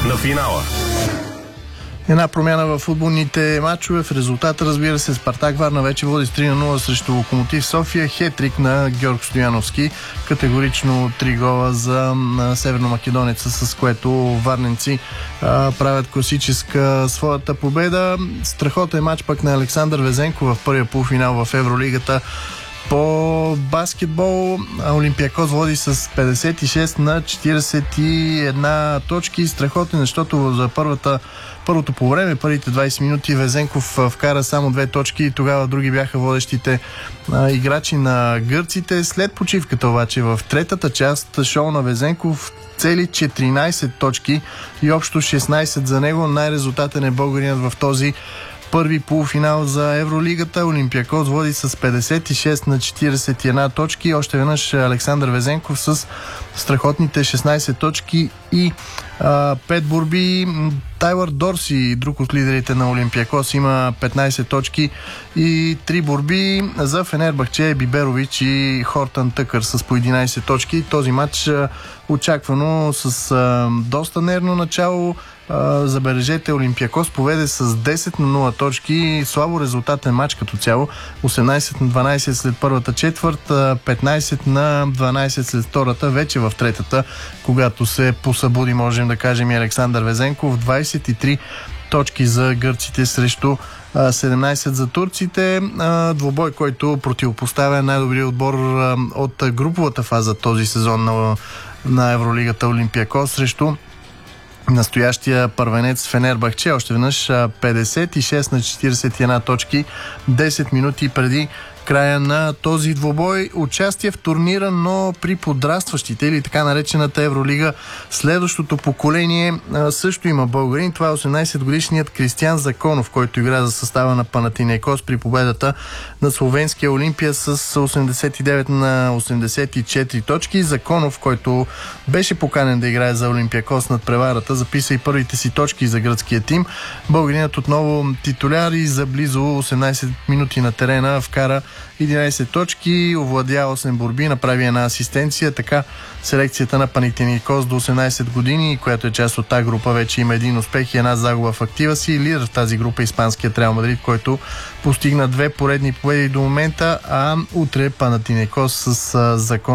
на финала. Една промяна в футболните матчове. В резултата, разбира се, Спартак Варна вече води с 3-0 срещу Локомотив София. Хетрик на Георг Стояновски. Категорично 3 гола за северномакедонеца, с което варненци правят класическа своята победа. Страхотен матч пък на Александър Везенков в първия полуфинал в Евролигата. По баскетбол Олимпиакос води с 56 на 41 точки. Страхотен, защото за първото по време, първите 20 минути Везенков вкара само 2 точки и тогава други бяха водещите играчи на гърците. След почивката обаче в третата част шоу на Везенков цели 14 точки и общо 16 за него. Най-резултатен е българинът в този първи полуфинал за Евролигата. Олимпиакос води с 56 на 41 точки. Още веднъж Александър Везенков с страхотните 16 точки и 5 борби. Тайлър Дорси, друг от лидерите на Олимпиакос, има 15 точки и 3 борби. За Фенербахче Биберович и Хортън Тъкър с по 11 точки. Този матч очаквано с доста нервно начало. Забележете, Олимпиакос поведе с 10 на 0 точки. Слабо резултатен матч като цяло. 18 на 12 след първата четвърт, 15 на 12 след втората. Вече в третата, когато се посъбуди, можем да кажем, и Александър Везенков. 23 точки за гърците срещу 17 за турците. Двубой, който противопоставя най-добрият отбор от груповата фаза този сезон на Евролигата, Олимпиакос, срещу настоящия първенец Фенербахче. Още веднъж 56 на 41 точки, 10 минути преди края на този двубой. Участие в турнира, но при подрастващите или така наречената Евролига. Следващото поколение също има българин. Това е 18-годишният Кристиян Законов, който игра за състава на Панатинейкос при победата на словенския Олимпия с 89 на 84 точки. Законов, който беше поканен да играе за Олимпиакос над преварата, записа и първите си точки за гръцкия тим. Българинът отново титуляр и за близо 18 минути на терена вкара 11 точки, овладя 8 борби, направи една асистенция. Така селекцията на Панатинейкос до 18 години, която е част от тази група, вече има един успех и една загуба в актива си. Лидер в тази група испанският Реал Мадрид, който постигна 2 поредни победи до момента, а утре Панатинейкос с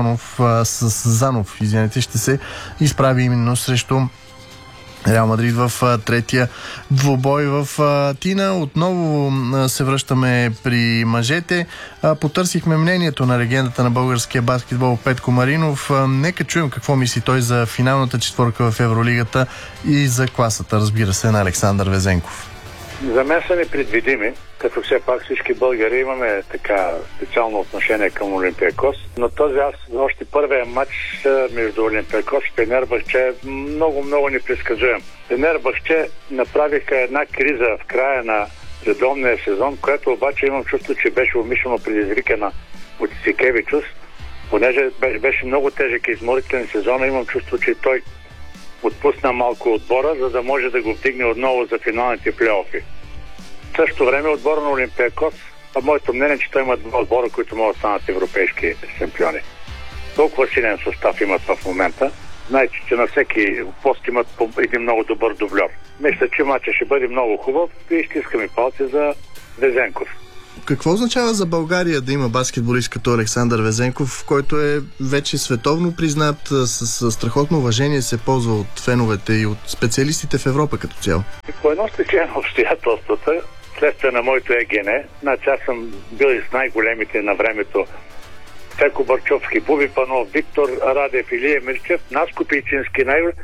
Занов, ще се изправи именно срещу Реал Мадрид в третия двубой в Атина. Отново се връщаме при мъжете. Потърсихме мнението на легендата на българския баскетбол Петко Маринов. Нека чуем какво мисли той за финалната четворка в Евролигата и за класата, разбира се, на Александър Везенков. За мен са непредвидими, като все пак всички българи имаме така специално отношение към Олимпиакос, но този още първия матч между Олимпиакос и Фенербахче е много непредсказуем. Фенербахче направиха една криза в края на редовния сезон, която обаче имам чувство, че беше умишлено предизвикана от Сикевичус, понеже беше много тежък и изморителен сезон. Имам чувство, че той отпусна малко отбора, за да може да го вдигне отново за финалните плейофи. В същото време отбора на Олимпиакос, моето мнение е, че той има два отбора, които могат да станат европейски шампиони. Толкова силен състав имат в момента. Знаете, че на всеки пост имат един много добър дублер. Мисля, че матчът ще бъде много хубав и ще искаме палци за Везенков. Какво означава за България да има баскетболист като Александър Везенков, който е вече световно признат, с страхотно уважение се ползва от феновете и от специалистите в Европа като цяло? По едно стечение на обстоятелствата, следствие на моето ЕГН, значи аз съм бил и с най-големите на времето: Феко Барчовски, Буби Панов, Виктор Радев, Илия Мирчев, Наско Пейчински,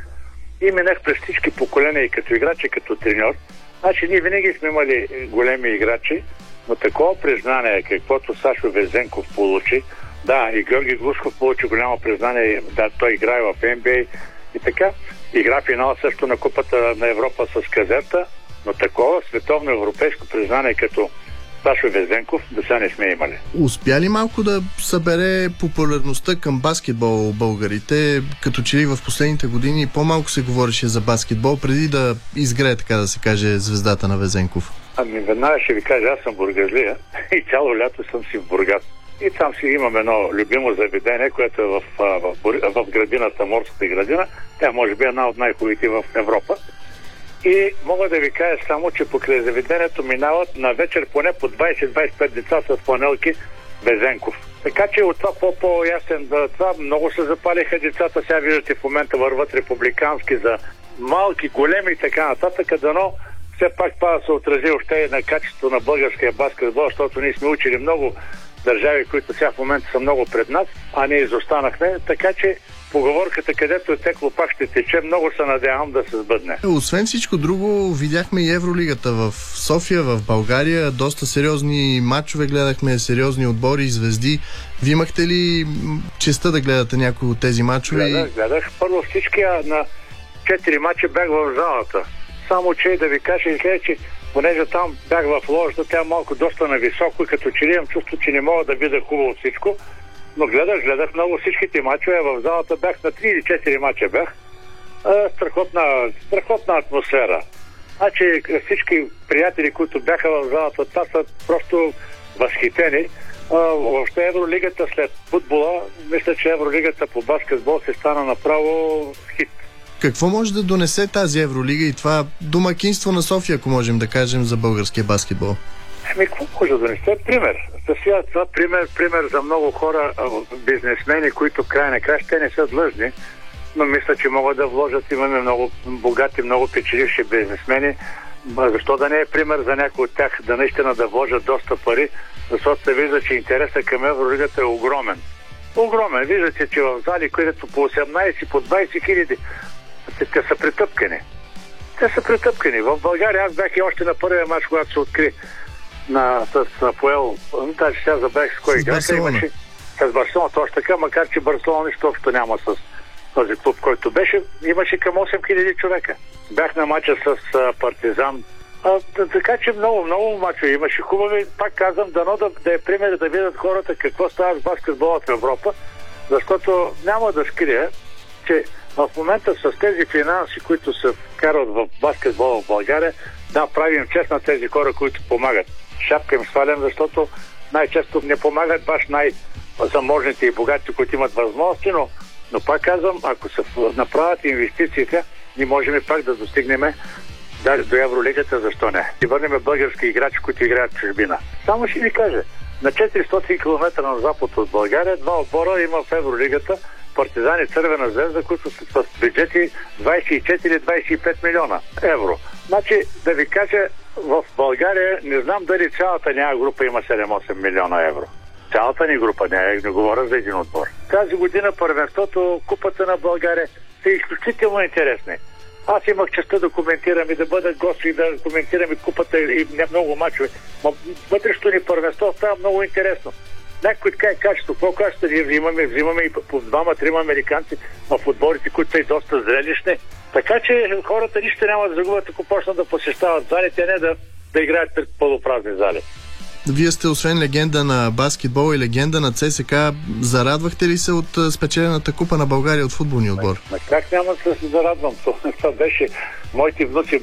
и минах през всички поколения и като играч, и като треньор. Значи ние винаги сме имали големи играчи, но такова признание, каквото Сашо Везенков получи, да, и Георги Глушков получи голямо признание, да, той играе в NBA и така. Игра финал също на Купата на Европа с Казерта, но такова световно европейско признание като Сашо Везенков до сега не сме имали. Успя ли малко да събере популярността към баскетбол българите, като че ли в последните години по-малко се говореше за баскетбол, преди да изгрее, така да се каже, звездата на Везенков? Ами веднага ще ви кажа, аз съм бургазлия и цяло лято съм си в Бургас. и там си имаме едно любимо заведение, което е в градината, морската градина. Тя може би е една от най-хубавите в Европа. И мога да ви кажа само, че покрай заведението минават на вечер поне по 20-25 деца с фланелки Безенков. Така че от това по-ясен това много се запалиха децата. Сега виждате в момента върват републикански за малки, големи и така нататък, дано все пак това да се отрази още на качеството на българския баскетбол, защото ние сме учили много държави, които сега в момента са много пред нас, а ние изостанахме, така че поговорката където е текло пак ще тече, много се надявам да се сбъдне. Освен всичко друго, видяхме и Евролигата в София, в България, доста сериозни матчове гледахме, сериозни отбори, звезди. Ви имахте ли честа да гледате някои от тези матчове? Гледах. Първо всички на 4 матча бях в залата. Само че да ви кажа, че понеже там бях в ложата, тя малко доста нависоко и като че ли имам чувство, че не мога да видя хубаво всичко. Но гледах много всичките мачове. В залата бях на 3 или 4 мача бях. Страхотна атмосфера. Значи всички приятели, които бяха в залата, та са просто възхитени. Въобще Евролигата след футбола, мисля, че Евролигата по баскетбол се стана направо хит. Какво може да донесе тази Евролига и това домакинство на София, ако можем да кажем, за българския баскетбол? Какво може да донесе? Пример. Това пример за много хора, бизнесмени, които край на края те не са длъжни, но мисля, че могат да вложат. Имаме много богати, много печеливши бизнесмени. Защо да не е пример за някой от тях да наистина да вложат доста пари, защото се вижда, че интересът към Евролигата е огромен. Огромен. Виждате, че в зали, където по 18, по 20 хиляди, те са притъпкани. В България аз бях и още на първия мач, когато се откри с Апоел, даже сега забравих с кой играха, с Барселона, точно така, макар че Барселона нищо общо няма с този клуб, който беше, имаше към 8000 човека. Бях на мача с Партизан, така че много мачове имаше хубави. Пак казвам, дано да е пример да видят хората какво става с баскетболът в Европа, защото няма да скрия, че в момента с тези финанси, които се вкарват в баскетбола в България, да, правим чест на тези хора, които помагат. Шапка им свалям, защото най-често не помагат баш най-заможните и богатите, които имат възможности, но пак казвам, ако се направят инвестициите, ние можем и пак да достигнем даже до Евролигата, защо не? И върнем български играчи, които играят в чужбина. Само ще ви кажа, на 400 км на запад от България, 2 отбора има в Евролигата, Партизан и Цървена звезда, които са с бюджети 24-25 милиона евро. Значи, да ви кажа, в България не знам дали цялата няма група има 7-8 милиона евро. Цялата ни група, не говоря за един отбор. Тази година първенството, купата на България са изключително интересни. Аз имах честта да коментирам и да бъда гост и да коментирам и купата и много мачове. Вътрешното ни първенство става много интересно. Някой така е качество, по-качество ние взимаме и по 2-3 американци в отборите, които са и доста зрелищни. Така че хората нищо няма да загубят, ако почнат да посещават залите, не да играят пред полупразни зали. Вие сте освен легенда на баскетбол и легенда на ЦСК, зарадвахте ли се от спечелената купа на България от футболния отбор? Как няма да се зарадвам? Това беше... Моите внуци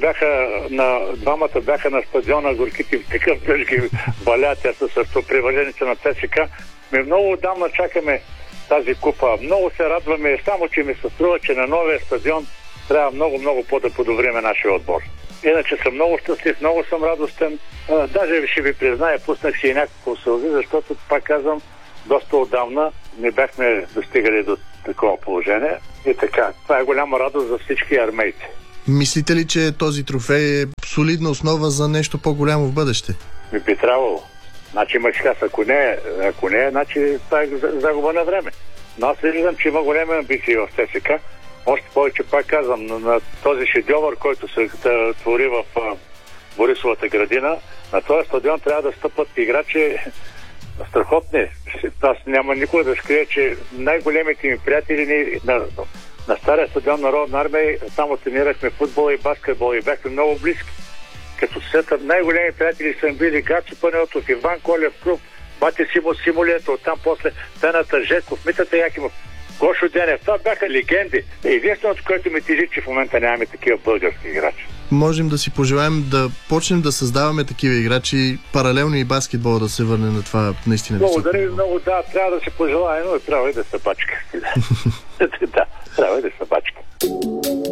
двамата бяха на стадиона Горките, такъв тежки балят, те са също привърженици на ЦСК. Много отдавна чакаме тази купа. Много се радваме, само че ми се струва, че на новия стадион трябва много по-да подобриме нашия отбор. Иначе съм много щастлив, много съм радостен. Даже ще ви призная, пуснах си и някакво сълзи, защото, пак казвам, доста отдавна не бяхме достигали до такова положение. И така, това е голяма радост за всички армейци. Мислите ли, че този трофей е солидна основа за нещо по-голямо в бъдеще? Би трябвало. Значи мъчкас, ако не, значи това е загуба на време. Но аз виждам, че има големи амбиции в ЦСК. Още повече, пак казвам, на този шедьовър, който се твори в Борисовата градина, на този стадион трябва да стъпат играчи страхотни. Аз няма никога да скрия, че най-големите ми приятели на стария стадион Народна армия само тренирахме футбол и баскетбол и бяхме много близки. Като сета най-големи приятели са били Гацо Панайотов, Иван Колев, Круп, Бати Симо Симулето, оттам после Пената Жеков, Митата Якимов, Гошо Денев. Това бяха легенди. Единственото, което ми тежи, че в момента нямаме такива български играчи. можем да си пожелаем да почнем да създаваме такива играчи, паралелно и баскетбол да се върне на това наистина високо. Благодаря ви много, да, трябва да се пожелаем, но трябва и да се бачка. Да, трябва и да се бачка.